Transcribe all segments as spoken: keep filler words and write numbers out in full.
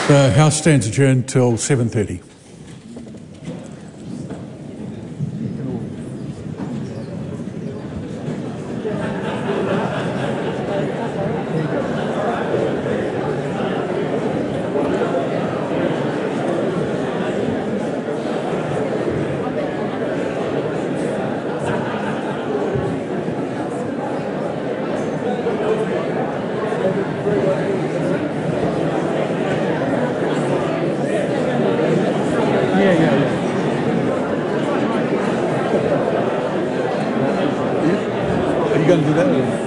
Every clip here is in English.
The House stands adjourned till seven thirty. Going to do that?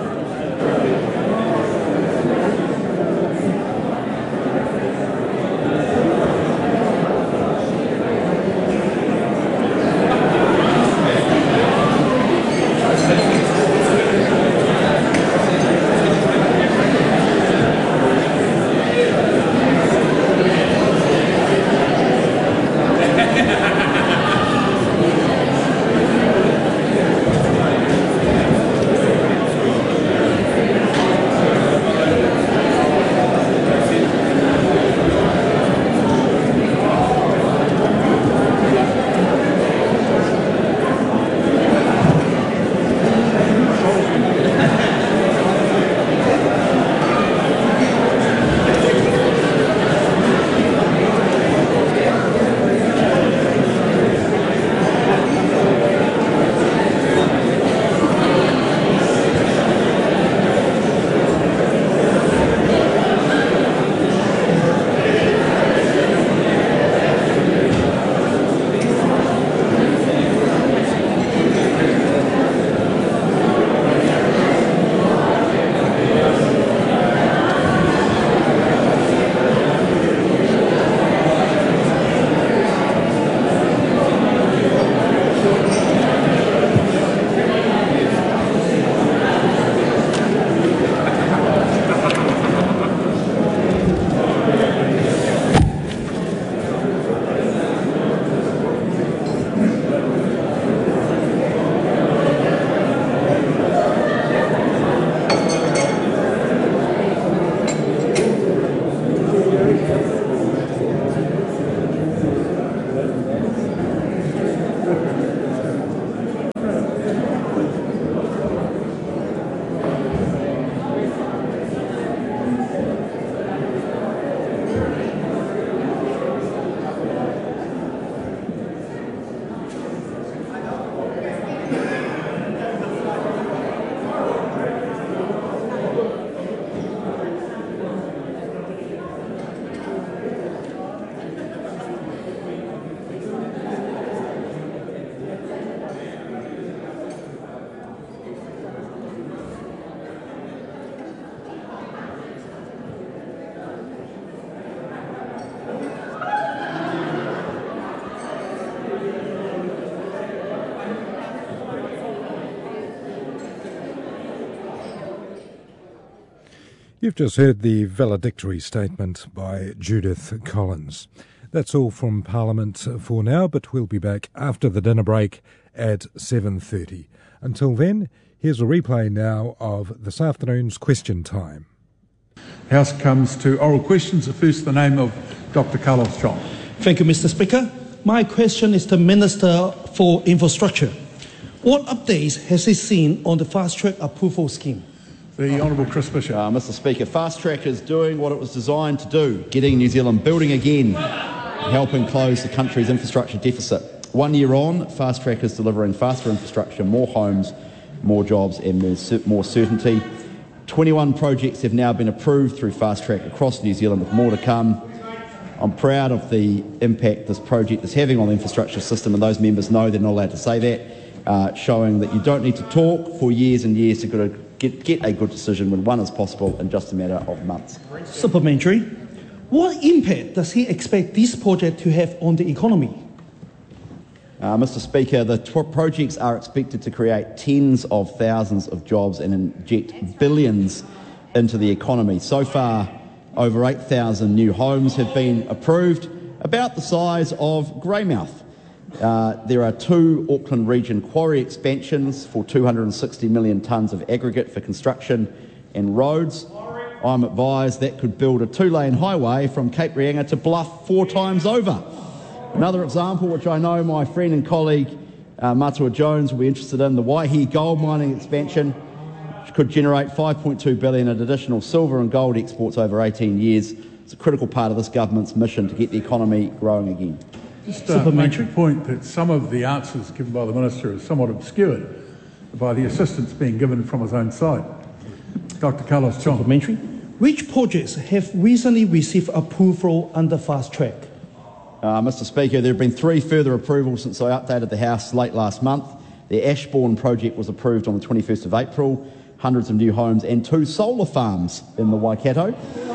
You've just heard the valedictory statement by Judith Collins. That's all from Parliament for now, but we'll be back after the dinner break at seven thirty. Until then, here's a replay now of this afternoon's question time. House comes to oral questions. First, the name of Doctor Carlos Chong. Thank you, Mister Speaker. My question is to Minister for Infrastructure. What updates has he seen on the fast-track approval scheme? The Honourable Chris Bishop. Uh, Mister Speaker, Fast Track is doing what it was designed to do, getting New Zealand building again, helping close the country's infrastructure deficit. One year on, Fast Track is delivering faster infrastructure, more homes, more jobs and more certainty. twenty-one projects have now been approved through Fast Track across New Zealand, with more to come. I'm proud of the impact this project is having on the infrastructure system, and those members know they're not allowed to say that, uh, showing that you don't need to talk for years and years to get, get, get a good decision when one is possible in just a matter of months. Supplementary. What impact does he expect this project to have on the economy? Uh, Mister Speaker, the tw- projects are expected to create tens of thousands of jobs and inject billions into the economy. So far, over eight thousand new homes have been approved, about the size of Greymouth. Uh, there are two Auckland Region quarry expansions for two hundred sixty million tonnes of aggregate for construction and roads. I'm advised that could build a two-lane highway from Cape Reinga to Bluff four times over. Another example, which I know my friend and colleague uh, Matua Jones will be interested in, the Waihi gold mining expansion, which could generate five point two billion dollars in additional silver and gold exports over eighteen years. It's a critical part of this government's mission to get the economy growing again. Just uh, make the point that some of the answers given by the Minister are somewhat obscured by the assistance being given from his own side. Doctor Carlos Chong. Supplementary. Which projects have recently received approval under fast track? Uh, Mr Speaker, there have been three further approvals since I updated the House late last month. The Ashbourne project was approved on the twenty-first of April, hundreds of new homes and two solar farms in the Waikato.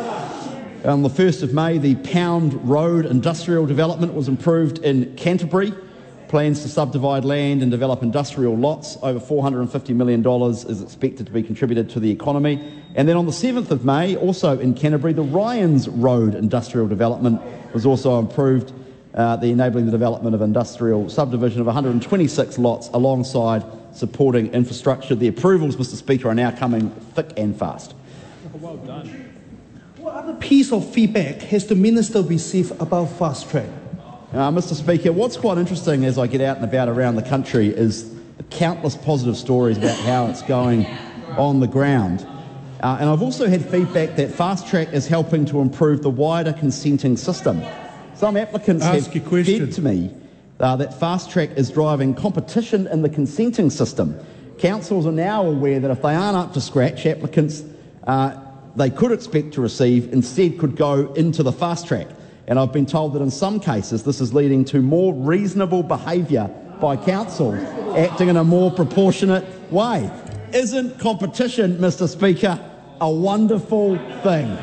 On the first of May, the Pound Road industrial development was approved in Canterbury. Plans to subdivide land and develop industrial lots. Over four hundred fifty million dollars is expected to be contributed to the economy. And then on the seventh of May, also in Canterbury, the Ryans Road industrial development was also approved, uh, the enabling the development of industrial subdivision of one hundred twenty-six lots alongside supporting infrastructure. The approvals, Mr Speaker, are now coming thick and fast. Well done. What other piece of feedback has the Minister received about fast track? Uh, Mr Speaker, what's quite interesting as I get out and about around the country is the countless positive stories about how it's going on the ground. Uh, and I've also had feedback that fast track is helping to improve the wider consenting system. Some applicants Ask have your said to me uh, that fast track is driving competition in the consenting system. Councils are now aware that if they aren't up to scratch, applicants uh, they could expect to receive instead could go into the fast track. And I've been told that in some cases this is leading to more reasonable behaviour by councils acting in a more proportionate way. Isn't competition, Mr Speaker, a wonderful thing?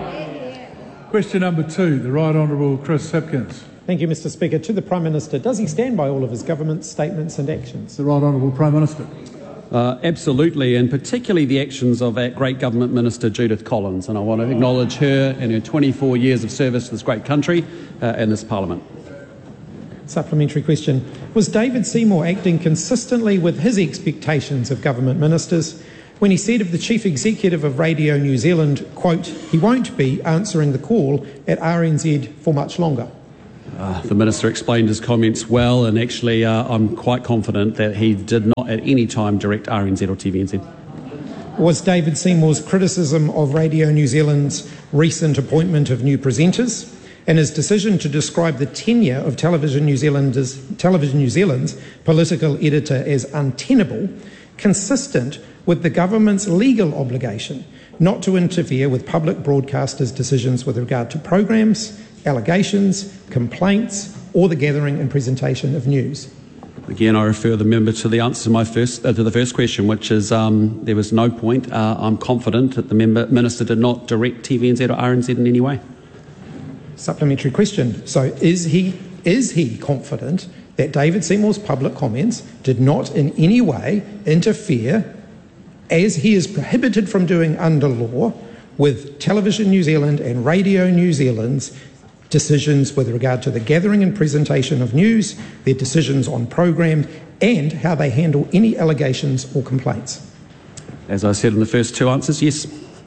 Question number two, the Right Honourable Chris Hipkins. Thank you, Mr Speaker. To the Prime Minister, does he stand by all of his government statements and actions? The Right Honourable Prime Minister. Uh, absolutely, and particularly the actions of that great government minister Judith Collins, and I want to acknowledge her and her twenty-four years of service to this great country uh, and this Parliament. Supplementary question. Was David Seymour acting consistently with his expectations of government ministers when he said of the Chief Executive of Radio New Zealand, quote, he won't be answering the call at R N Z for much longer? Uh, the Minister explained his comments well, and actually uh, I'm quite confident that he did not at any time direct R N Z or T V N Z. Was David Seymour's criticism of Radio New Zealand's recent appointment of new presenters and his decision to describe the tenure of Television New Zealand's, Television New Zealand's political editor as untenable consistent with the government's legal obligation not to interfere with public broadcasters' decisions with regard to programs, allegations, complaints, or the gathering and presentation of news? Again, I refer the member to the answer to my first uh, to the first question, which is um, there was no point. Uh, I'm confident that the member minister did not direct T V N Z or R N Z in any way. Supplementary question. So, is he is he confident that David Seymour's public comments did not in any way interfere, as he is prohibited from doing under law, with Television New Zealand and Radio New Zealand's decisions with regard to the gathering and presentation of news, their decisions on program, and how they handle any allegations or complaints? As I said in the first two answers, yes.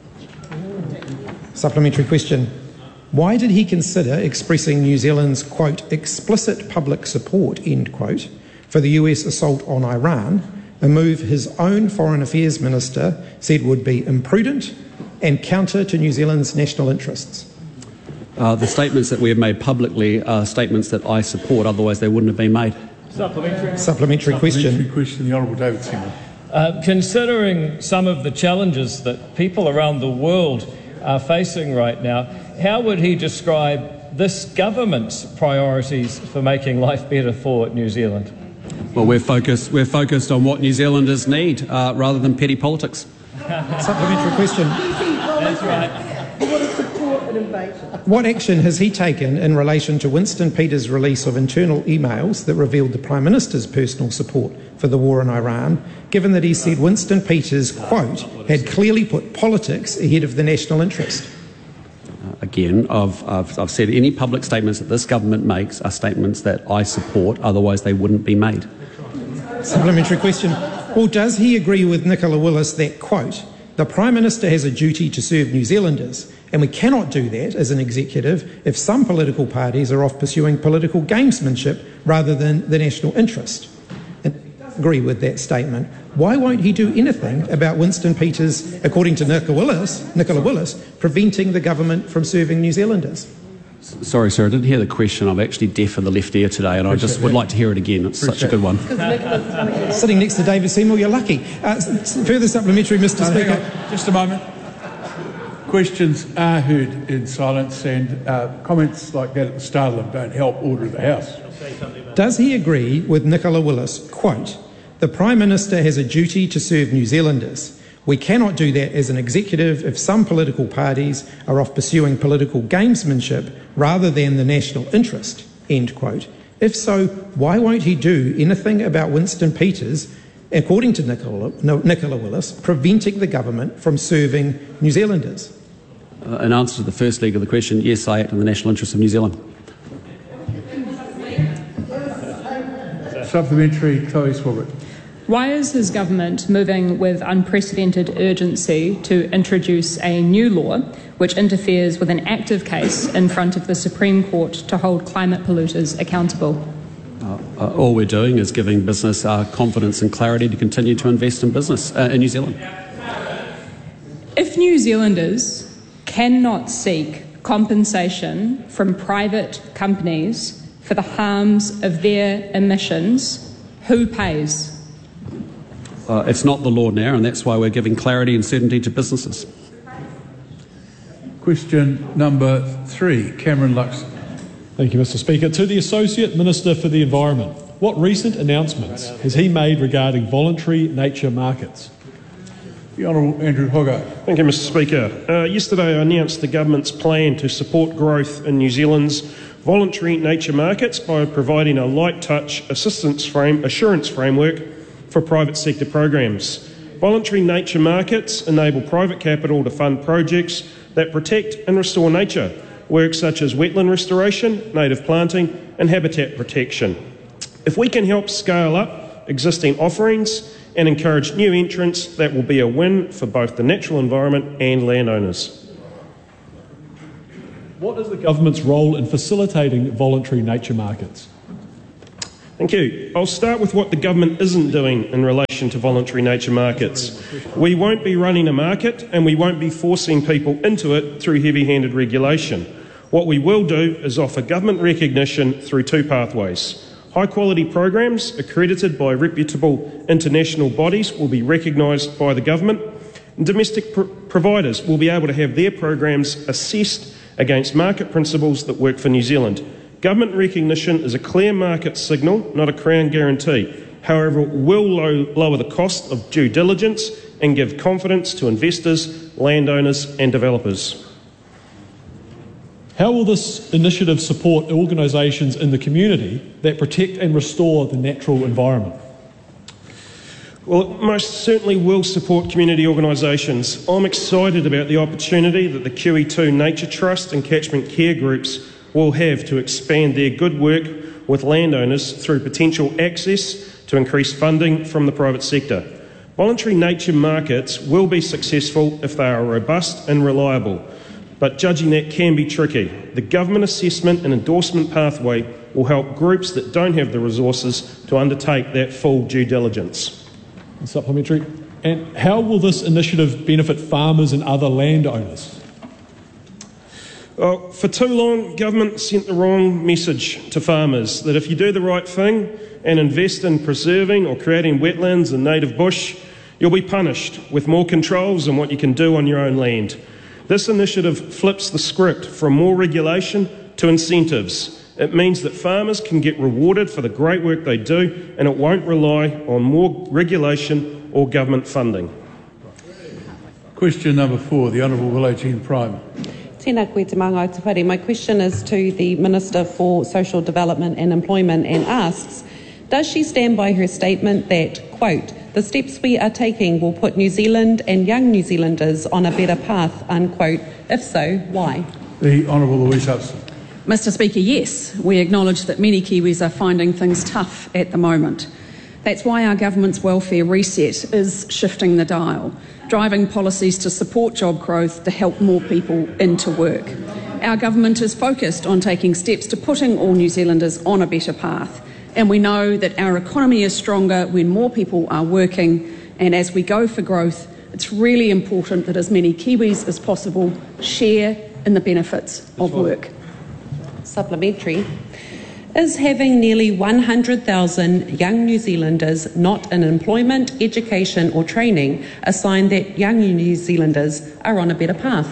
Supplementary question. Why did he consider expressing New Zealand's, quote, explicit public support, end quote, for the U S assault on Iran, a move his own Foreign Affairs Minister said would be imprudent and counter to New Zealand's national interests? Uh, the statements that we have made publicly are statements that I support, otherwise they wouldn't have been made. Supplementary, Supplementary question. Supplementary question, the Honourable David Seymour. Uh, considering some of the challenges that people around the world are facing right now, how would he describe this government's priorities for making life better for New Zealand? Well, we're focused, we're focused on what New Zealanders need uh, rather than petty politics. Supplementary question. That's right. What action has he taken in relation to Winston Peters' release of internal emails that revealed the Prime Minister's personal support for the war in Iran, given that he said Winston Peters, quote, had clearly put politics ahead of the national interest? Uh, again, I've, I've, I've said any public statements that this government makes are statements that I support, otherwise they wouldn't be made. Supplementary question. Well, does he agree with Nicola Willis that, quote, The Prime Minister has a duty to serve New Zealanders, and we cannot do that as an executive if some political parties are off pursuing political gamesmanship rather than the national interest. And I agree with that statement. Why won't he do anything about Winston Peters, according to Nicola Willis, Nicola Willis, preventing the government from serving New Zealanders? Sorry, sir, I didn't hear the question. I'm actually deaf in the left ear today, and I just would like to hear it again. It's such a good one. Sitting next to David Seymour, you're lucky. Uh, further supplementary, Mister No, Speaker. hang on, just a moment. Questions are heard in silence, and uh, comments like that at the start of them don't help order of the House. Does he agree with Nicola Willis, quote, "The Prime Minister has a duty to serve New Zealanders. We cannot do that as an executive if some political parties are off pursuing political gamesmanship rather than the national interest," end quote. If so, why won't he do anything about Winston Peters, according to Nicola, no, Nicola Willis, preventing the government from serving New Zealanders? Uh, in answer to the first leg of the question, yes, I act in the national interest of New Zealand. Supplementary, Chloe Swaggart. Why is his government moving with unprecedented urgency to introduce a new law which interferes with an active case in front of the Supreme Court to hold climate polluters accountable? Uh, uh, all we're doing is giving business uh, confidence and clarity to continue to invest in business uh, in New Zealand. If New Zealanders cannot seek compensation from private companies for the harms of their emissions, who pays? Uh, it's not the law now, and that's why we're giving clarity and certainty to businesses. Question number three, Cameron Luxon. Thank you, Mister Speaker. To the Associate Minister for the Environment, what recent announcements has he made regarding voluntary nature markets? The Honourable Andrew Hogarth. Thank you, Mister Speaker. Uh, yesterday I announced the government's plan to support growth in New Zealand's voluntary nature markets by providing a light touch assistance frame, assurance framework for private sector programs. Voluntary nature markets enable private capital to fund projects that protect and restore nature, work such as wetland restoration, native planting and habitat protection. If we can help scale up existing offerings and encourage new entrants, that will be a win for both the natural environment and landowners. What is the government's role in facilitating voluntary nature markets? Thank you. I'll start with what the government isn't doing in relation to voluntary nature markets. We won't be running a market and we won't be forcing people into it through heavy-handed regulation. What we will do is offer government recognition through two pathways. High-quality programs accredited by reputable international bodies will be recognised by the government, and domestic pr- providers will be able to have their programs assessed against market principles that work for New Zealand. Government recognition is a clear market signal, not a Crown guarantee. However, it will low, lower the cost of due diligence and give confidence to investors, landowners and developers. How will this initiative support organisations in the community that protect and restore the natural environment? Well, it most certainly will support community organisations. I'm excited about the opportunity that the Q E two Nature Trust and catchment care groups will have to expand their good work with landowners through potential access to increased funding from the private sector. Voluntary nature markets will be successful if they are robust and reliable, but judging that can be tricky. The government assessment and endorsement pathway will help groups that don't have the resources to undertake that full due diligence. Supplementary. And how will this initiative benefit farmers and other landowners? Well, for too long, government sent the wrong message to farmers that if you do the right thing and invest in preserving or creating wetlands and native bush, you'll be punished with more controls on what you can do on your own land. This initiative flips the script from more regulation to incentives. It means that farmers can get rewarded for the great work they do, and it won't rely on more regulation or government funding. Question number four, the Honourable Willow Jean Prime. Tēnā koe te māngai te whare. My question is to the Minister for Social Development and Employment and asks, does she stand by her statement that, quote, the steps we are taking will put New Zealand and young New Zealanders on a better path, unquote? If so, why? The Honourable Louise Hudson. Mister Speaker, yes, we acknowledge that many Kiwis are finding things tough at the moment. That's why our government's welfare reset is shifting the dial, driving policies to support job growth to help more people into work. Our government is focused on taking steps to putting all New Zealanders on a better path, and we know that our economy is stronger when more people are working, and as we go for growth, it's really important that as many Kiwis as possible share in the benefits of work. Supplementary. Is having nearly one hundred thousand young New Zealanders not in employment, education or training a sign that young New Zealanders are on a better path?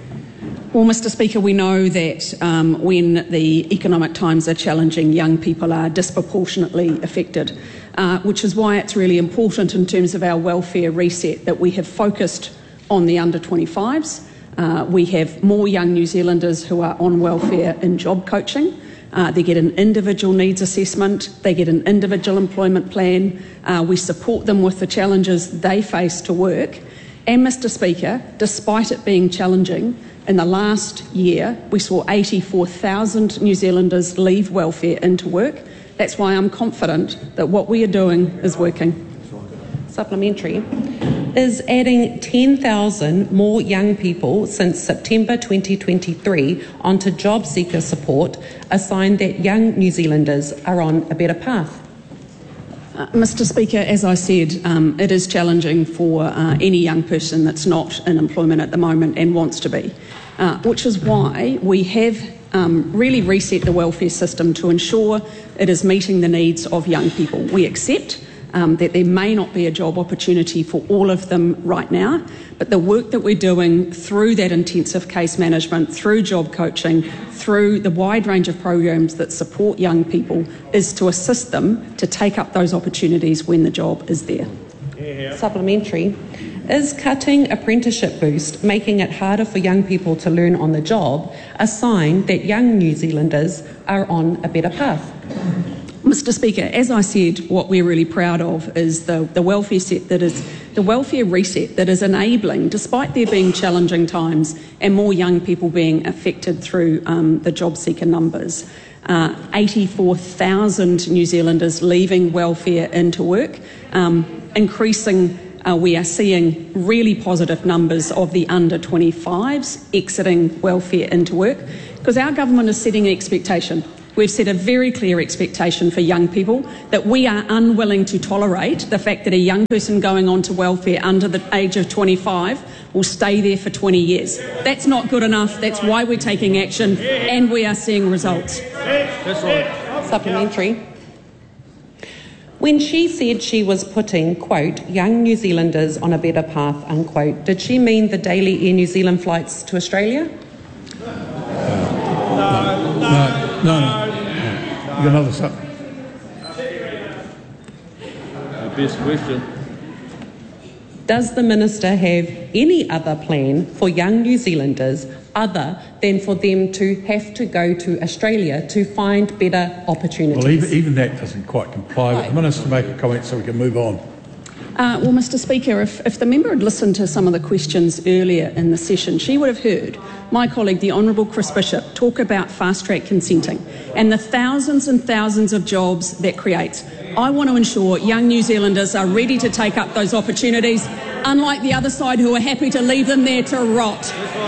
Well, Mister Speaker, we know that um, when the economic times are challenging, young people are disproportionately affected, uh, which is why it's really important in terms of our welfare reset that we have focused on the under twenty-fives. Uh, we have more young New Zealanders who are on welfare in job coaching. Uh, they get an individual needs assessment, they get an individual employment plan, uh, we support them with the challenges they face to work. And, Mister Speaker, despite it being challenging, in the last year we saw eighty-four thousand New Zealanders leave welfare into work. That's why I'm confident that what we are doing is working. Supplementary. Is adding ten thousand more young people since September twenty twenty-three onto job seeker support a sign that young New Zealanders are on a better path? Uh, Mister Speaker, as I said, um, it is challenging for uh, any young person that's not in employment at the moment and wants to be, uh, which is why we have um, really reset the welfare system to ensure it is meeting the needs of young people. We accept Um, that there may not be a job opportunity for all of them right now, but the work that we're doing through that intensive case management, through job coaching, through the wide range of programs that support young people is to assist them to take up those opportunities when the job is there. Yeah. Supplementary. Is cutting apprenticeship boost, making it harder for young people to learn on the job, a sign that young New Zealanders are on a better path? Mister Speaker, as I said, what we're really proud of is the, the welfare set that is the welfare reset that is enabling, despite there being challenging times and more young people being affected through um, the job seeker numbers. Uh, eighty-four thousand New Zealanders leaving welfare into work, um, increasing. Uh, we are seeing really positive numbers of the under twenty-fives exiting welfare into work, because our government is setting an expectation. We've set a very clear expectation for young people that we are unwilling to tolerate the fact that a young person going on to welfare under the age of twenty-five will stay there for twenty years. That's not good enough. That's why we're taking action, and we are seeing results. Supplementary. When she said she was putting, quote, young New Zealanders on a better path, unquote, did she mean the daily Air New Zealand flights to Australia? No, no, no. no. You got another sub. The best question. Does the Minister have any other plan for young New Zealanders other than for them to have to go to Australia to find better opportunities? Well, even, even that doesn't quite comply. But the Minister make a comment so we can move on. Uh, well, Mister Speaker, if, if the member had listened to some of the questions earlier in the session, she would have heard my colleague, the Honourable Chris Bishop, talk about fast-track consenting and the thousands and thousands of jobs that creates. I want to ensure young New Zealanders are ready to take up those opportunities, unlike the other side who are happy to leave them there to rot.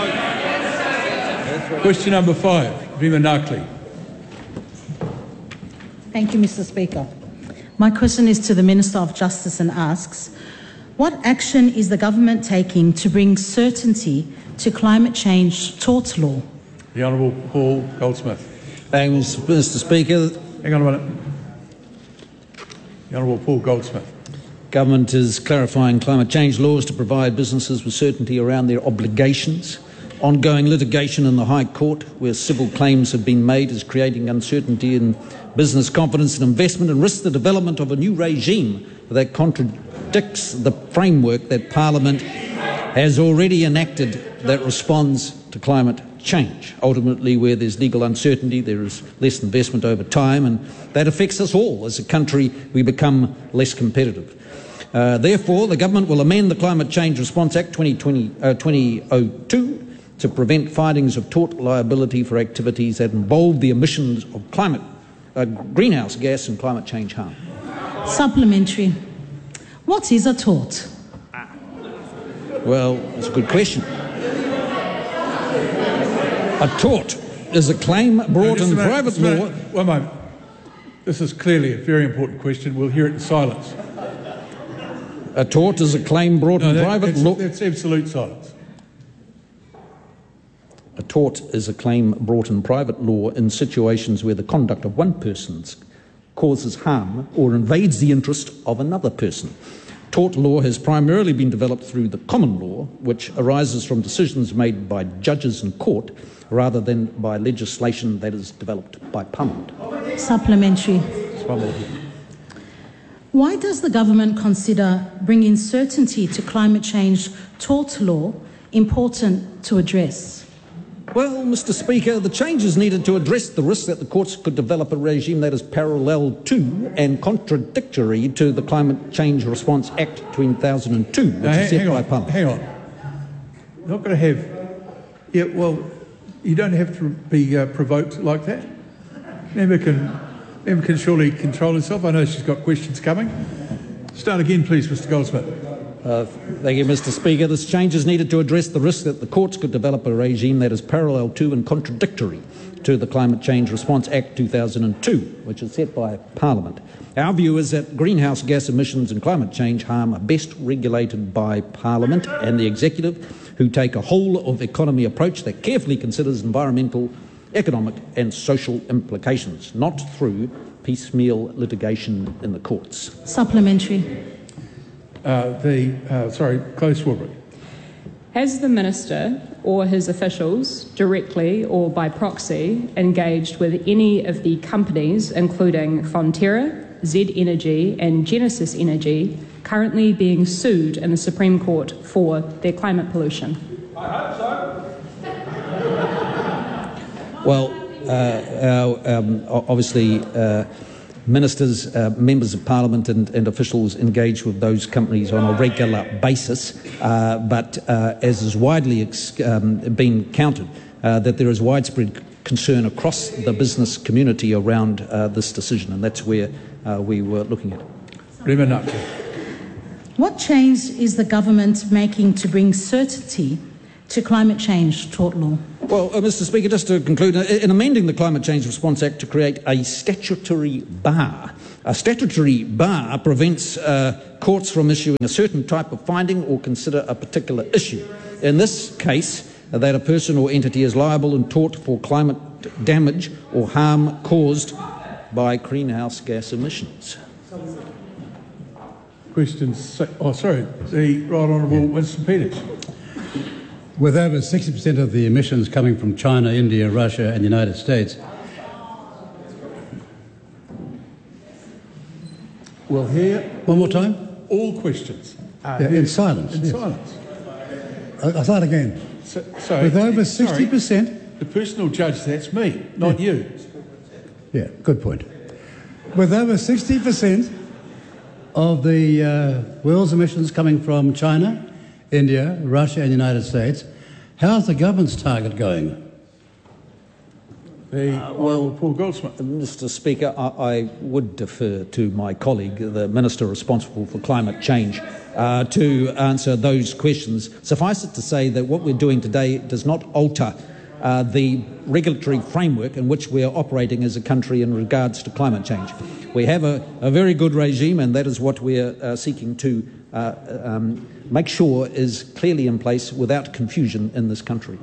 Question number five, Vima Narkley. Thank you, Mister Speaker. My question is to the Minister of Justice and asks, what action is the government taking to bring certainty to climate change tort law? The Honourable Paul Goldsmith. Thank you, Mister Speaker. Hang on a minute. The Honourable Paul Goldsmith. Government is clarifying climate change laws to provide businesses with certainty around their obligations. Ongoing litigation in the High Court, where civil claims have been made, is creating uncertainty in business confidence and investment, and risks the development of a new regime that contradicts the framework that Parliament has already enacted that responds to climate change. Ultimately, where there's legal uncertainty, there is less investment over time, and that affects us all. As a country, we become less competitive. Uh, therefore, the government will amend the Climate Change Response Act twenty oh two to prevent findings of tort liability for activities that involve the emissions of climate, uh, greenhouse gas and climate change harm. Supplementary. What is a tort? Well, that's a good question. A tort is a claim brought No, in minute, private minute. law. One moment. This is clearly a very important question. We'll hear it in silence. A tort is a claim brought No, in that, private that's, law. that's absolute silence. A tort is a claim brought in private law in situations where the conduct of one person causes harm or invades the interest of another person. Tort law has primarily been developed through the common law, which arises from decisions made by judges in court rather than by legislation that is developed by Parliament. Supplementary. Why does the government consider bringing certainty to climate change tort law important to address? Well, Mister Speaker, the changes needed to address the risk that the courts could develop a regime that is parallel to and contradictory to the Climate Change Response Act two thousand two, which Now, is set hang by on, Parliament. hang on. You're not going to have... Yeah, well, you don't have to be uh, provoked like that. Member can, member can surely control herself. I know she's got questions coming. Start again, please, Mister Goldsmith. Uh, thank you, Mister Speaker. This change is needed to address the risk that the courts could develop a regime that is parallel to and contradictory to the Climate Change Response Act two thousand two, which is set by Parliament. Our view is that greenhouse gas emissions and climate change harm are best regulated by Parliament and the Executive, who take a whole-of-economy approach that carefully considers environmental, economic and social implications, not through piecemeal litigation in the courts. Supplementary. Uh, the, uh, sorry, Chloe Swarbrick. Has the Minister or his officials, directly or by proxy, engaged with any of the companies, including Fonterra, Z Energy and Genesis Energy, currently being sued in the Supreme Court for their climate pollution? I hope so. Well, uh, our, um, obviously, uh, ministers, uh, members of Parliament and, and officials engage with those companies on a regular basis, uh, but uh, as is widely ex- um, been counted, uh, that there is widespread concern across the business community around uh, this decision, and that's where uh, we were looking at. What change is the government making to bring certainty to climate change tort law? Well, uh, Mister Speaker, just to conclude, uh, in amending the Climate Change Response Act to create a statutory bar, a statutory bar prevents uh, courts from issuing a certain type of finding or consider a particular issue. In this case, uh, that a person or entity is liable in tort for climate damage or harm caused by greenhouse gas emissions. Question six. Oh, sorry. The Right Honourable Winston Peters. With over sixty percent of the emissions coming from China, India, Russia and the United States. We'll hear... One more time? All questions. Uh, yeah, in silence. In yes. silence. I'll, I'll start again. So, so, With over sixty percent... Sorry, the personal judge, that's me, not yeah. you. Yeah, good point. With over sixty percent of the uh, world's emissions coming from China, India, Russia and the United States, how's the government's target going? The, uh, well, Paul Goldsmith. Mister Speaker, I, I would defer to my colleague, the Minister responsible for climate change, uh, to answer those questions. Suffice it to say that what we're doing today does not alter uh, the regulatory framework in which we are operating as a country in regards to climate change. We have a, a very good regime, and that is what we are uh, seeking to uh, um, make sure is clearly in place without confusion in this country.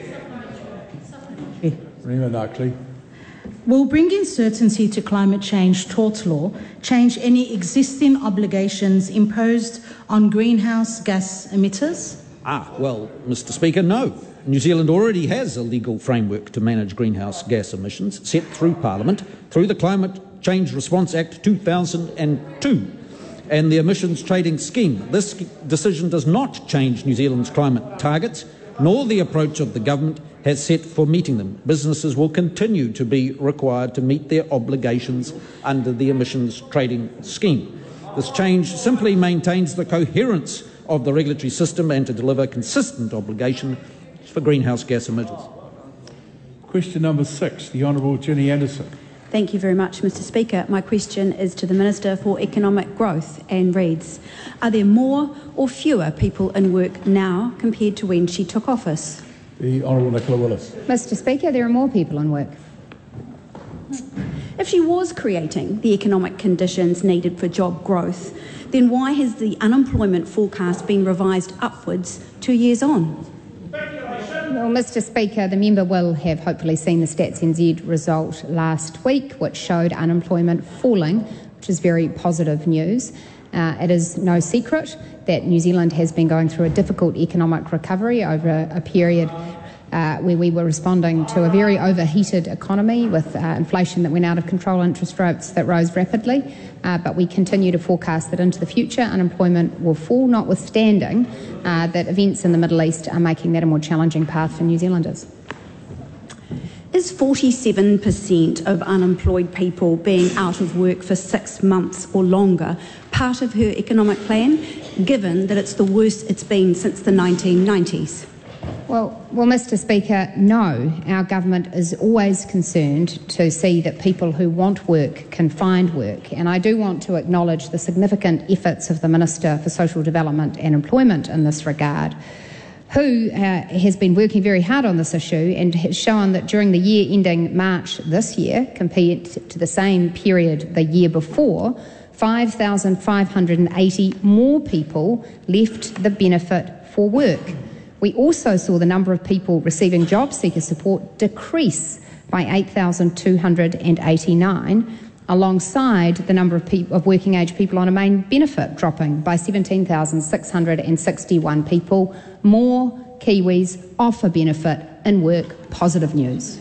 Rima Narkley. Will bringing certainty to climate change tort law change any existing obligations imposed on greenhouse gas emitters? Ah, well, Mister Speaker, no. New Zealand already has a legal framework to manage greenhouse gas emissions set through Parliament through the Climate Change Response Act two thousand two and the Emissions Trading Scheme. This decision does not change New Zealand's climate targets, nor the approach of the government has set for meeting them. Businesses will continue to be required to meet their obligations under the Emissions Trading Scheme. This change simply maintains the coherence of the regulatory system and to deliver consistent obligation for greenhouse gas emitters. Question number six, the Honourable Jenny Anderson. Thank you very much, Mr Speaker. My question is to the Minister for Economic Growth and reads, are there more or fewer people in work now compared to when she took office? The Honourable Nicola Willis. Mr Speaker, there are more people in work. If she was creating the economic conditions needed for job growth, then why has the unemployment forecast been revised upwards two years on? Well, Mr Speaker, the member will have hopefully seen the Stats N Z result last week, which showed unemployment falling, which is very positive news. Uh, it is no secret that New Zealand has been going through a difficult economic recovery over a, a period uh, where we were responding to a very overheated economy with uh, inflation that went out of control, interest rates that rose rapidly. Uh, but we continue to forecast that into the future unemployment will fall, notwithstanding uh, that events in the Middle East are making that a more challenging path for New Zealanders. Is forty-seven percent of unemployed people being out of work for six months or longer part of her economic plan, given that it's the worst it's been since the nineteen nineties? Well, well, Mr Speaker, no. Our government is always concerned to see that people who want work can find work. And I do want to acknowledge the significant efforts of the Minister for Social Development and Employment in this regard, who uh, has been working very hard on this issue and has shown that during the year ending March this year, compared to the same period the year before, five thousand five hundred eighty more people left the benefit for work. We also saw the number of people receiving job seeker support decrease by eight thousand two hundred eighty-nine, alongside the number of, pe- of working age people on a main benefit dropping by seventeen thousand six hundred sixty-one people. More Kiwis off a benefit in work. Positive news.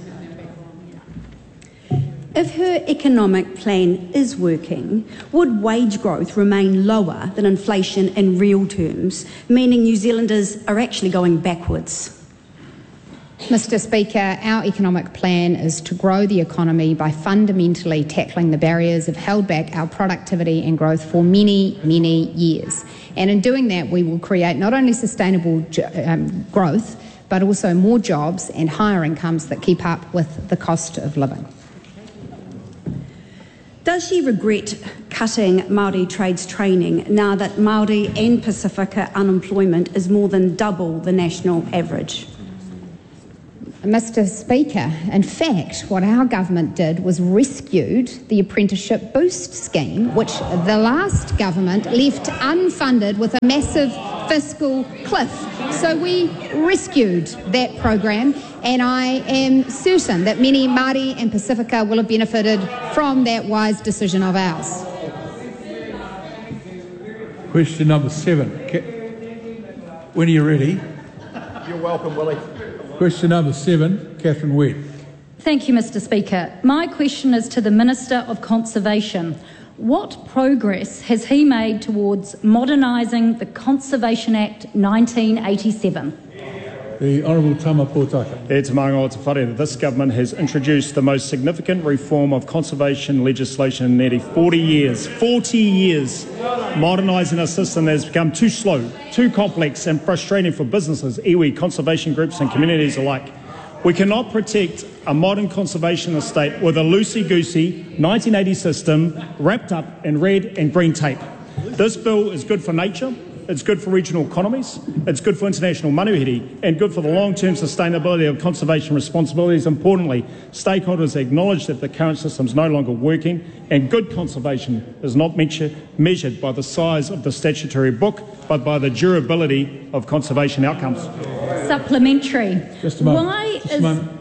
If her economic plan is working, would wage growth remain lower than inflation in real terms, meaning New Zealanders are actually going backwards? Mr Speaker, our economic plan is to grow the economy by fundamentally tackling the barriers that have held back our productivity and growth for many, many years. And in doing that, we will create not only sustainable um, growth, but also more jobs and higher incomes that keep up with the cost of living. Does she regret cutting Māori trades training now that Māori and Pacifica unemployment is more than double the national average? Mr Speaker, in fact, what our government did was rescued the Apprenticeship Boost scheme, which the last government left unfunded with a massive fiscal cliff. So we rescued that program, and I am certain that many Māori and Pacifica will have benefited from that wise decision of ours. Question number seven. When are you ready? You're welcome, Willie. Question number seven, Catherine Webb. Thank you, Mr Speaker. My question is to the Minister of Conservation. What progress has he made towards modernising the Conservation Act nineteen eighty-seven? The Honourable Tama Potaka. E te maanga o te whare that this government has introduced the most significant reform of conservation legislation in nearly forty years. forty years modernising a system that has become too slow, too complex and frustrating for businesses, iwi, conservation groups and communities alike. We cannot protect a modern conservation estate with a loosey-goosey nineteen eighty system wrapped up in red and green tape. This bill is good for nature, it's good for regional economies, it's good for international manuhiri, and good for the long-term sustainability of conservation responsibilities. Importantly, stakeholders acknowledge that the current system is no longer working, and good conservation is not measure, measured by the size of the statutory book, but by the durability of conservation outcomes. Supplementary. Just a moment. Why Just is... a moment.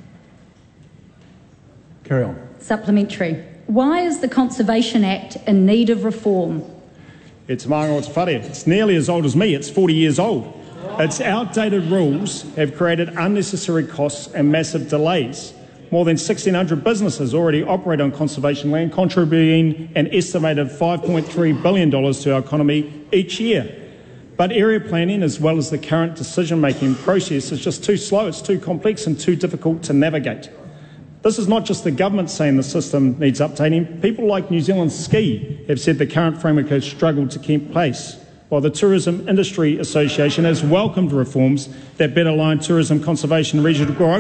Carry on. Supplementary. Why is the Conservation Act in need of reform? It's maanga o te whare. It's nearly as old as me. It's forty years old. Its outdated rules have created unnecessary costs and massive delays. More than sixteen hundred businesses already operate on conservation land, contributing an estimated five point three billion dollars to our economy each year. But area planning, as well as the current decision-making process, is just too slow, it's too complex and too difficult to navigate. This is not just the government saying the system needs updating. People like New Zealand Ski have said the current framework has struggled to keep pace, while the Tourism Industry Association has welcomed reforms that better align tourism conservation and regional growth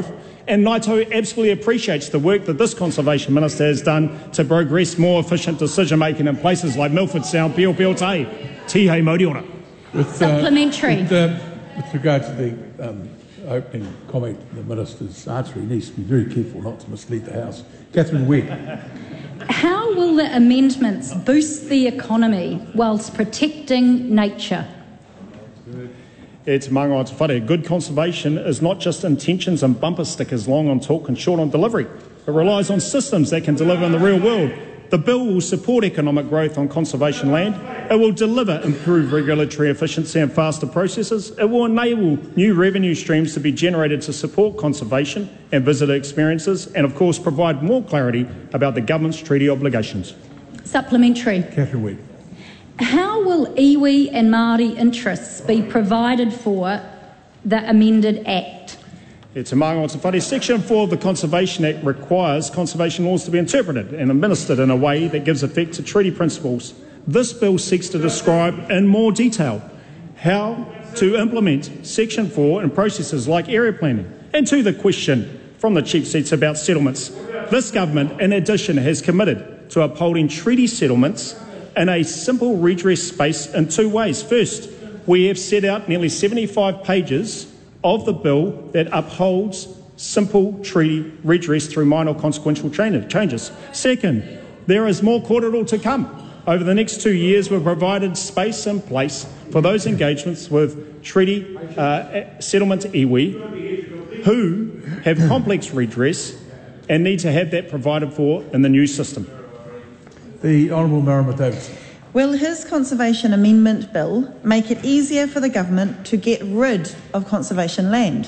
And Naito absolutely appreciates the work that this Conservation Minister has done to progress more efficient decision-making in places like Milford Sound, Pio Pio Te, Tihei Moriora. With, uh, Supplementary. With, uh, with regard to the um, opening comment, the Minister's answer, he needs to be very careful not to mislead the House. Catherine Webb. How will the amendments boost the economy whilst protecting nature? It's Manga o Te Whare. Good conservation is not just intentions and bumper stickers, long on talk and short on delivery. It relies on systems that can deliver in the real world. The bill will support economic growth on conservation land. It will deliver improved regulatory efficiency and faster processes. It will enable new revenue streams to be generated to support conservation and visitor experiences, and of course provide more clarity about the government's treaty obligations. Supplementary. Catherine Webb. How will iwi and Māori interests be provided for the amended Act? It's a Manga o Te Whare. Section four of the Conservation Act requires conservation laws to be interpreted and administered in a way that gives effect to treaty principles. This bill seeks to describe in more detail how to implement Section four in processes like area planning. And to the question from the cheap seats about settlements, this government, in addition, has committed to upholding treaty settlements in a simple redress space in two ways. First, we have set out nearly seventy-five pages of the bill that upholds simple treaty redress through minor consequential changes. Second, there is more korero to come. Over the next two years, we've provided space in place for those engagements with treaty uh, settlement iwi who have complex redress and need to have that provided for in the new system. The Honourable Marama Davidson. Will his Conservation Amendment Bill make it easier for the government to get rid of conservation land?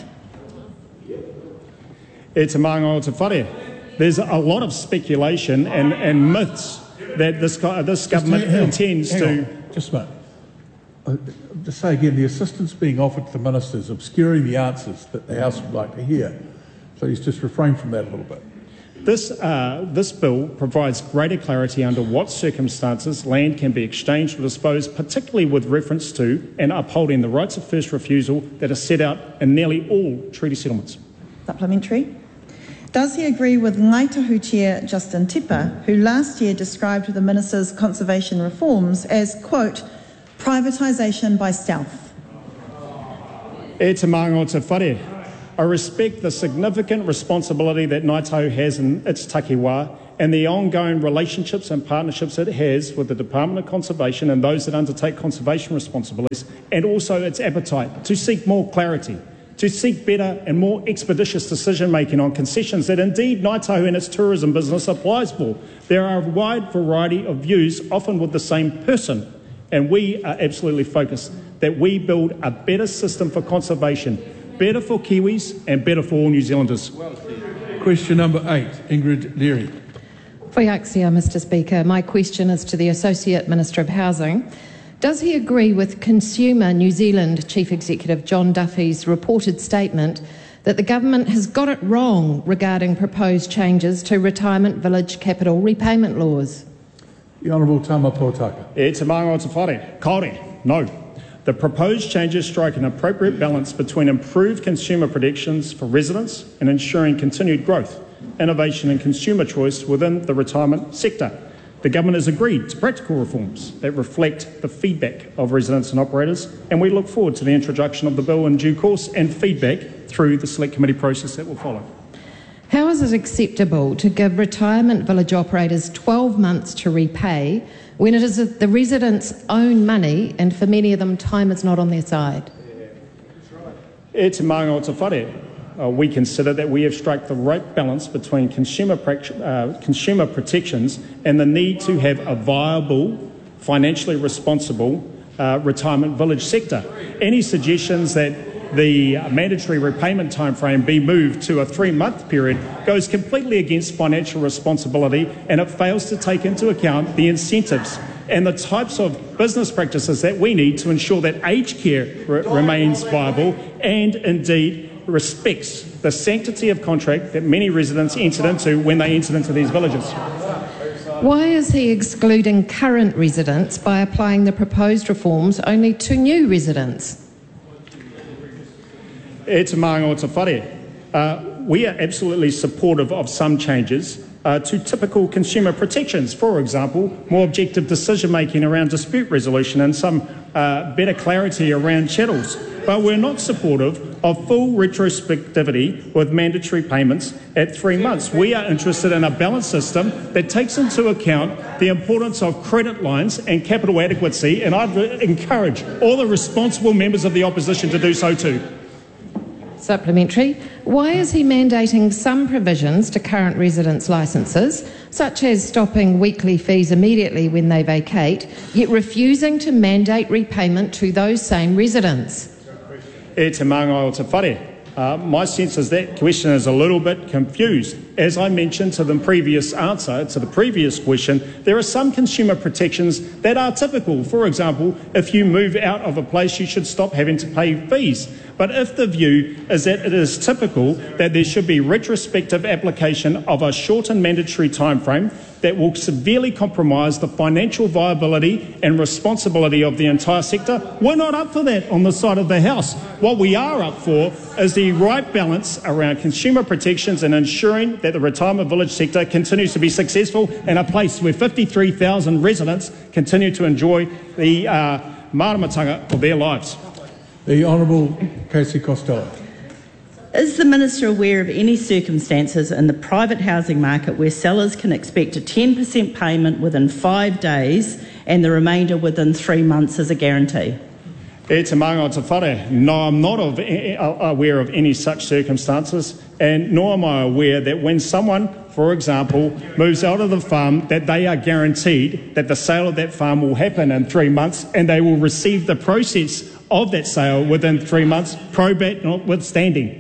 It's a Manga o Te Whare. There's a lot of speculation and, and myths that this, this government hang on, intends hang to... On. Just a minute. Uh, just say again, the assistance being offered to the minister is obscuring the answers that the House would like to hear. So he's just refrained from that a little bit. This, uh, this bill provides greater clarity under what circumstances land can be exchanged or disposed, particularly with reference to and upholding the rights of first refusal that are set out in nearly all treaty settlements. Supplementary. Does he agree with Ngāi Tahu Chair Justin Tipa, who last year described the Minister's conservation reforms as, quote, privatisation by stealth? E te Manga o Te Whare. I respect the significant responsibility that Ngāi Tahu has in its takiwā and the ongoing relationships and partnerships it has with the Department of Conservation and those that undertake conservation responsibilities, and also its appetite to seek more clarity, to seek better and more expeditious decision-making on concessions that indeed Ngāi Tahu and its tourism business applies for. There are a wide variety of views, often with the same person, and we are absolutely focused that we build a better system for conservation, better for Kiwis and better for all New Zealanders. Question number eight, Ingrid Leary. Whaiaksia, Mister Speaker. My question is to the Associate Minister of Housing. Does he agree with Consumer New Zealand Chief Executive John Duffy's reported statement that the government has got it wrong regarding proposed changes to retirement village capital repayment laws? The Honourable Tama Potaka. E te Manga o Te Whare. Kaore, no. The proposed changes strike an appropriate balance between improved consumer protections for residents and ensuring continued growth, innovation and consumer choice within the retirement sector. The government has agreed to practical reforms that reflect the feedback of residents and operators, and we look forward to the introduction of the bill in due course and feedback through the select committee process that will follow. How is it acceptable to give retirement village operators twelve months to repay when it is the residents' own money and for many of them time is not on their side? E te Manga o Te Whare. Uh, we consider that we have struck the right balance between consumer, uh, consumer protections and the need to have a viable, financially responsible uh, retirement village sector. Any suggestions that the mandatory repayment timeframe be moved to a three-month period goes completely against financial responsibility, and it fails to take into account the incentives and the types of business practices that we need to ensure that aged care re- remains viable and indeed respects the sanctity of contract that many residents entered into when they entered into these villages. Why is he excluding current residents by applying the proposed reforms only to new residents? E te Manga o Te Whare. Uh, we are absolutely supportive of some changes uh, to typical consumer protections. For example, more objective decision-making around dispute resolution and some uh, better clarity around chattels. But we're not supportive of full retrospectivity with mandatory payments at three months. We are interested in a balanced system that takes into account the importance of credit lines and capital adequacy, and I'd encourage all the responsible members of the opposition to do so too. Supplementary. Why is he mandating some provisions to current residents' licences, such as stopping weekly fees immediately when they vacate, yet refusing to mandate repayment to those same residents? E te māngai o te whare. Uh, my sense is that question is a little bit confused. As I mentioned to the previous answer, to the previous question, there are some consumer protections that are typical. For example, if you move out of a place, you should stop having to pay fees. But if the view is that it is typical that there should be retrospective application of a shortened mandatory timeframe that will severely compromise the financial viability and responsibility of the entire sector, we're not up for that on the side of the House. What we are up for is the right balance around consumer protections and ensuring that the retirement village sector continues to be successful and a place where fifty-three thousand residents continue to enjoy the uh, maramatanga of their lives. The Honourable Casey Costello. Is the Minister aware of any circumstances in the private housing market where sellers can expect a ten percent payment within five days and the remainder within three months as a guarantee? E te māngai o te whare. No, I'm not of, aware of any such circumstances, and nor am I aware that when someone, for example, moves out of the farm, that they are guaranteed that the sale of that farm will happen in three months and they will receive the process of that sale within three months, probate notwithstanding.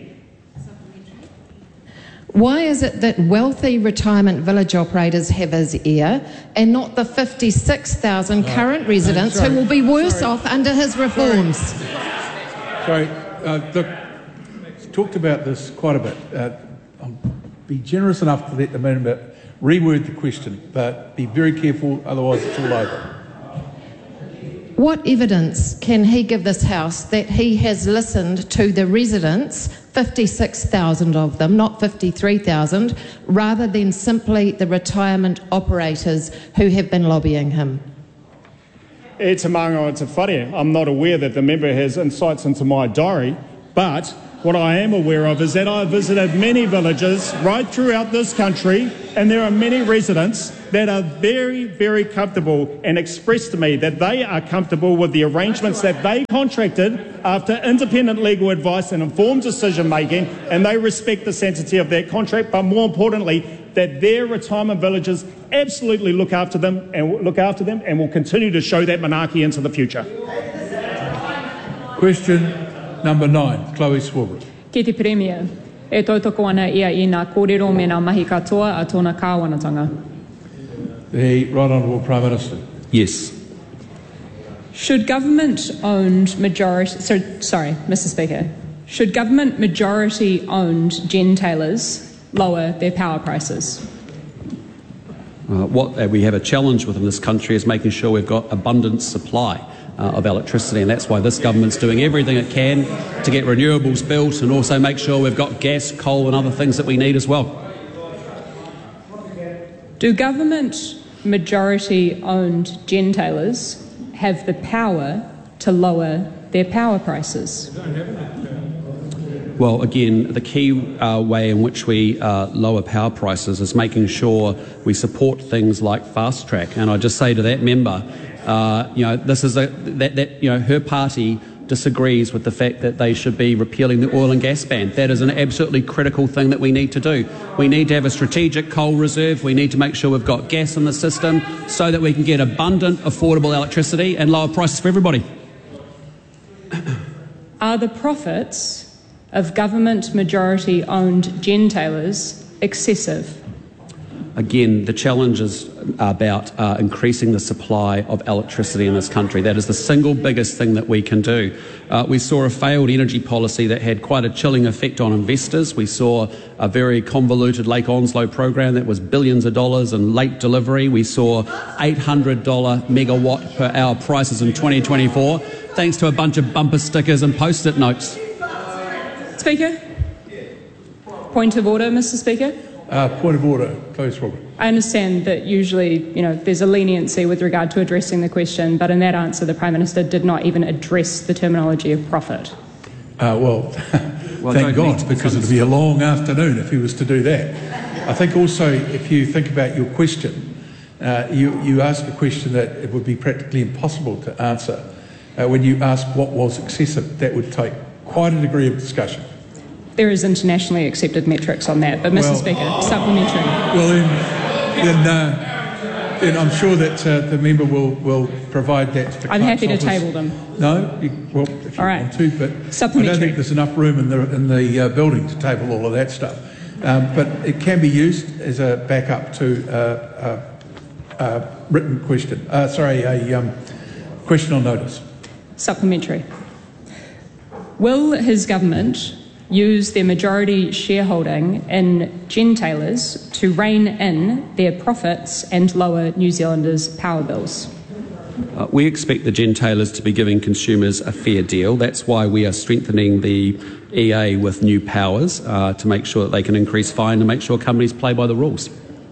Why is it that wealthy retirement village operators have his ear and not the fifty-six thousand oh, current residents no, who will be worse sorry. off under his reforms? Sorry, uh, look, talked about this quite a bit. Uh, I'll be generous enough to let the member reword the question, but be very careful, otherwise it's all over. What evidence can he give this House that he has listened to the residents, fifty-six thousand of them, not fifty-three thousand, rather than simply the retirement operators who have been lobbying him? E te māngai o te whare. I'm not aware that the member has insights into my diary, but what I am aware of is that I visited many villages right throughout this country, and there are many residents that are very, very comfortable and expressed to me that they are comfortable with the arrangements that they contracted after independent legal advice and informed decision making, and they respect the sanctity of that contract, but more importantly, that their retirement villages absolutely look after them and look after them and will continue to show that monarchy into the future. Question number nine, Chloe Swarbrick. Ki te Premier, e tautoko ana ia i ngā kōrero me ngā mahi katoa a tōna kāwanatanga. The Right Honourable Prime Minister. Yes. Should government-owned majority... So, sorry, Mister Speaker. Should government majority-owned gentailers lower their power prices? Uh, what uh, we have a challenge with in this country is making sure we've got abundant supply uh, of electricity, and that's why this government's doing everything it can to get renewables built and also make sure we've got gas, coal and other things that we need as well. Do government majority-owned gentailers have the power to lower their power prices? Well, again, the key uh, way in which we uh, lower power prices is making sure we support things like Fast Track. And I just say to that member, uh, you know, this is a that, that you know her party disagrees with the fact that they should be repealing the oil and gas ban. That is an absolutely critical thing that we need to do. We need to have a strategic coal reserve. We need to make sure we've got gas in the system so that we can get abundant, affordable electricity and lower prices for everybody. Are the profits of government majority-owned gentailers excessive? Again, the challenge is about uh, increasing the supply of electricity in this country. That is the single biggest thing that we can do. Uh, we saw a failed energy policy that had quite a chilling effect on investors. We saw a very convoluted Lake Onslow program that was billions of dollars in late delivery. We saw eight hundred dollars megawatt per hour prices in twenty twenty-four, thanks to a bunch of bumper stickers and post-it notes. Speaker? Point of order, Mister Speaker. Uh, point of order, close Robert. I understand that usually, you know, there's a leniency with regard to addressing the question, but in that answer, the Prime Minister did not even address the terminology of profit. Uh, well, well thank God, because it'd be a long afternoon if he was to do that. I think also, if you think about your question, uh, you, you ask a question that it would be practically impossible to answer. Uh, when you ask what was excessive, that would take quite a degree of discussion. There is internationally accepted metrics on that, but Mister Well, Speaker, supplementary. Well, then, then, uh, then I'm sure that uh, the member will, will provide that to the I'm happy to Clerk's table office. them. No, you, well, if you All right. want to, but I don't Supplementary. think there's enough room in the in the uh, building to table all of that stuff. Um, but it can be used as a backup to uh, a, a written question. Uh, sorry, a um, question on notice. Supplementary. Will his government use their majority shareholding in gentailers to rein in their profits and lower New Zealanders' power bills? Uh, we expect the gentailers to be giving consumers a fair deal. That's why we are strengthening the E A with new powers uh, to make sure that they can increase fine and make sure companies play by the rules.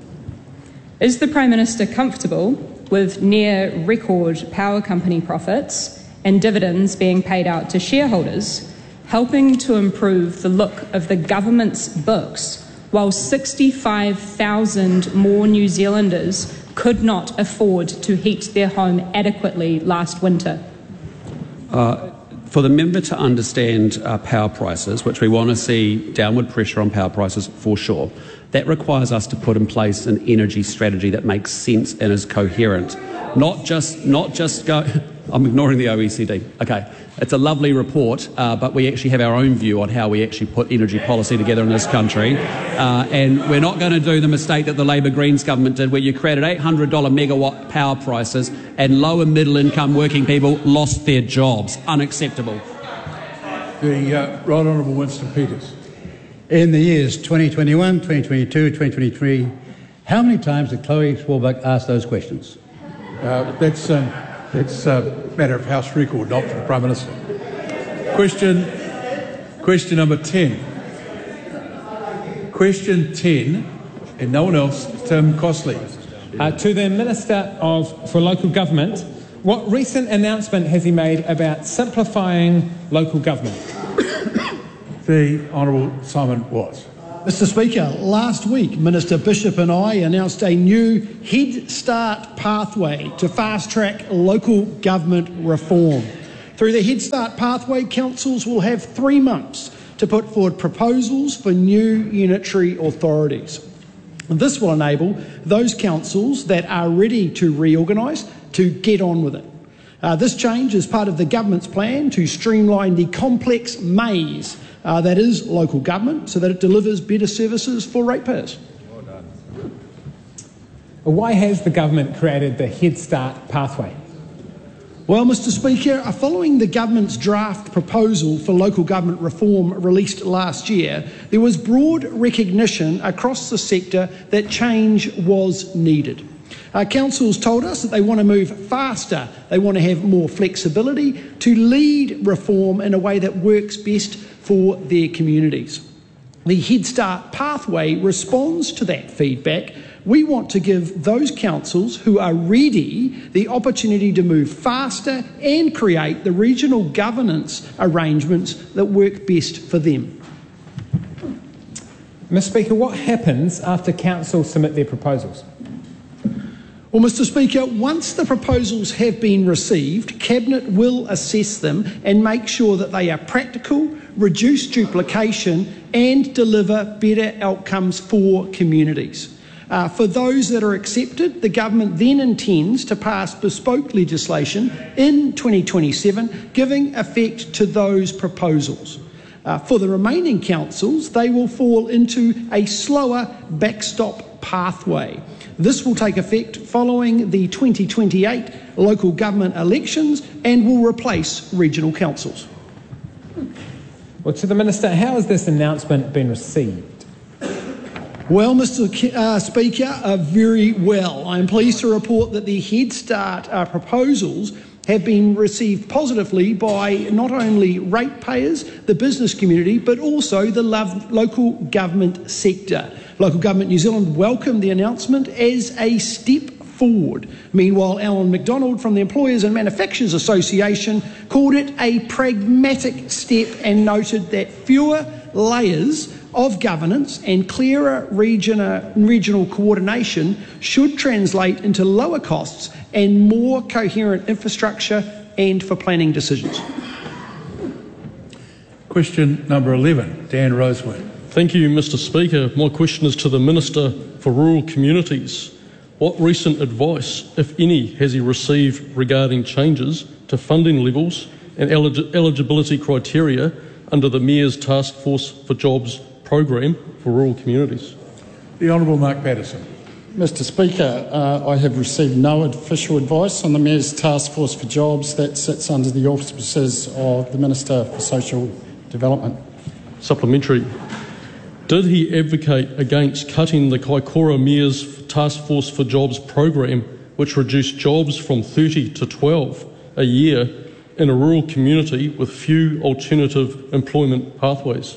Is the Prime Minister comfortable with near record power company profits and dividends being paid out to shareholders, helping to improve the look of the government's books, while sixty-five thousand more New Zealanders could not afford to heat their home adequately last winter? Uh, for the member to understand uh, power prices, which we want to see downward pressure on power prices for sure, that requires us to put in place an energy strategy that makes sense and is coherent. Not just, not just go... I'm ignoring the O E C D. Okay, it's a lovely report, uh, but we actually have our own view on how we actually put energy policy together in this country. Uh, and we're not going to do the mistake that the Labor Greens government did, where you created eight hundred dollars megawatt power prices and low and middle income working people lost their jobs. Unacceptable. The uh, Right Honourable Winston Peters. In the years twenty twenty-one, twenty twenty-two, twenty twenty-three, how many times did Chloe Swarbrick ask those questions? Uh, that's um, that's a matter of House record, not for the Prime Minister. Question, question number ten. Question ten, and no one else, Tim Costley. Uh, to the Minister of for Local Government, what recent announcement has he made about simplifying local government? The Honourable Simon Watts. Mister Speaker, last week Minister Bishop and I announced a new Head Start pathway to fast-track local government reform. Through the Head Start pathway, councils will have three months to put forward proposals for new unitary authorities. This will enable those councils that are ready to reorganise to get on with it. Uh, this change is part of the government's plan to streamline the complex maze Uh, that is local government, so that it delivers better services for ratepayers. Well done. Why has the government created the Head Start pathway? Well, Mister Speaker, uh, following the government's draft proposal for local government reform released last year, there was broad recognition across the sector that change was needed. Uh, councils told us that they want to move faster, they want to have more flexibility to lead reform in a way that works best for their communities. The Head Start pathway responds to that feedback. We want to give those councils who are ready the opportunity to move faster and create the regional governance arrangements that work best for them. Mister Speaker, what happens after councils submit their proposals? Well, Mister Speaker, once the proposals have been received, Cabinet will assess them and make sure that they are practical, reduce duplication and deliver better outcomes for communities. Uh, for those that are accepted, the government then intends to pass bespoke legislation in twenty twenty-seven, giving effect to those proposals. Uh, for the remaining councils, they will fall into a slower backstop pathway. This will take effect following the twenty twenty-eight local government elections and will replace regional councils. Well, to the Minister, how has this announcement been received? Well, Mister K- uh, Speaker, uh, very well. I am pleased to report that the Head Start uh, proposals have been received positively by not only ratepayers, the business community, but also the lo- local government sector. Local Government New Zealand welcomed the announcement as a step forward. Meanwhile, Alan McDonald from the Employers and Manufacturers Association called it a pragmatic step and noted that fewer layers of governance and clearer regional, regional coordination should translate into lower costs and more coherent infrastructure and for planning decisions. Question number eleven, Dan Roseworth. Thank you, Mister Speaker. My question is to the Minister for Rural Communities. What recent advice, if any, has he received regarding changes to funding levels and elig- eligibility criteria under the Mayor's Task Force for Jobs programme for rural communities? The Honourable Mark Patterson. Mister Speaker, uh, I have received no official advice on the Mayor's Task Force for Jobs. That sits under the auspices of the Minister for Social Development. Supplementary. Did he advocate against cutting the Kaikoura Mayor's Task Force for Jobs programme, which reduced jobs from thirty to twelve a year in a rural community with few alternative employment pathways?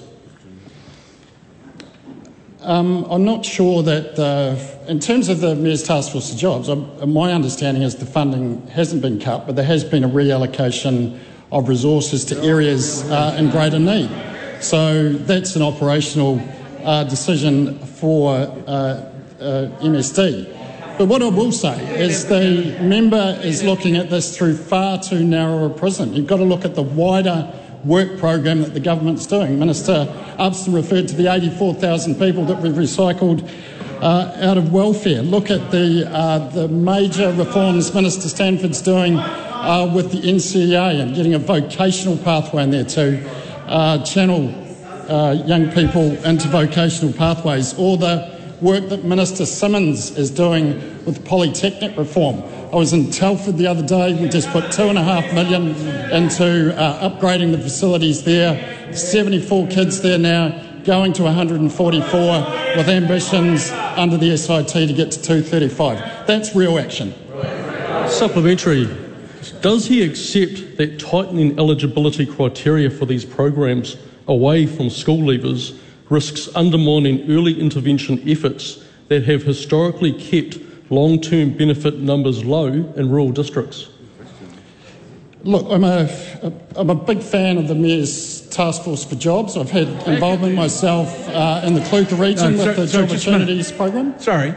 Um, I'm not sure that, uh, in terms of the Mayor's Task Force for Jobs, I'm, my understanding is the funding hasn't been cut, but there has been a reallocation of resources to areas uh, in greater need. So that's an operational uh, decision for uh, uh, M S D. But what I will say is the member is looking at this through far too narrow a prism. You've got to look at the wider work program that the government's doing. Minister Upston referred to the eighty-four thousand people that we've recycled uh, out of welfare. Look at the, uh, the major reforms Minister Stanford's doing uh, with the N C A and getting a vocational pathway in there to uh, channel uh, young people into vocational pathways, or the work that Minister Simmons is doing with polytechnic reform. I was in Telford the other day. We just put two and a half million into uh, upgrading the facilities there. seventy-four kids there now, going to one hundred forty-four with ambitions under the S I T to get to two thirty-five. That's real action. Supplementary. Does he accept that tightening eligibility criteria for these programs away from school leavers risks undermining early intervention efforts that have historically kept long-term benefit numbers low in rural districts? Look, I'm a, I'm a big fan of the Mayor's Task Force for Jobs. I've had involvement myself uh, in the Clutha region no, with so, the Job Opportunities program. Sorry.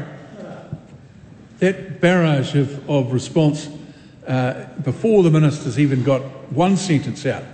That barrage of, of response uh, before the minister's even got one sentence out